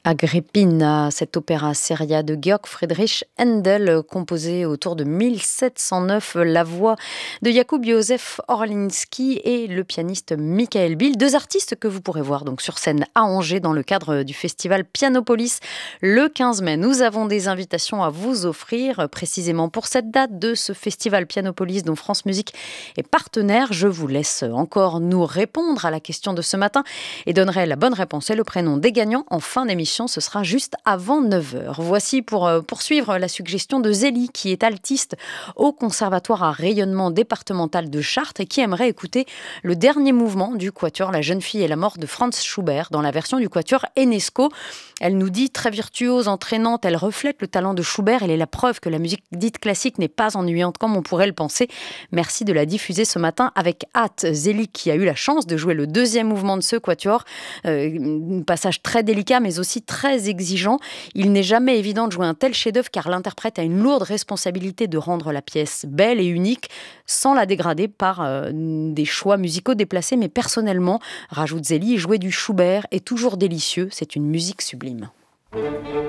Agrippina, cet opéra seria de Georg Friedrich Händel, composé autour de 1709, la voix de Jakub Józef Orlinski et le pianiste Michael Bill, deux artistes que vous pourrez voir donc sur scène à Angers dans le cadre du festival Pianopolis le 15 mai. Nous avons des invitations à vous offrir précisément pour cette date de ce festival Pianopolis dont France Musique est partenaire. Je vous laisse encore nous répondre à la question de ce matin et donnerai la bonne réponse et le prénom des gagnants en fin d'émission. Ce sera juste avant 9h. Voici pour poursuivre la suggestion de Zélie, qui est altiste au Conservatoire à rayonnement départemental de Chartres et qui aimerait écouter le dernier mouvement du quatuor La jeune fille et la mort de Franz Schubert dans la version du quatuor Enesco. Elle nous dit très virtuose, entraînante, elle reflète le talent de Schubert. Elle est la preuve que la musique dite classique n'est pas ennuyante comme on pourrait le penser. Merci de la diffuser ce matin avec hâte. Zélie qui a eu la chance de jouer le deuxième mouvement de ce quatuor, un passage très délicat mais aussi très exigeant. Il n'est jamais évident de jouer un tel chef-d'œuvre car l'interprète a une lourde responsabilité de rendre la pièce belle et unique sans la dégrader par des choix musicaux déplacés. Mais personnellement, rajoute Zélie, jouer du Schubert est toujours délicieux. C'est une musique sublime.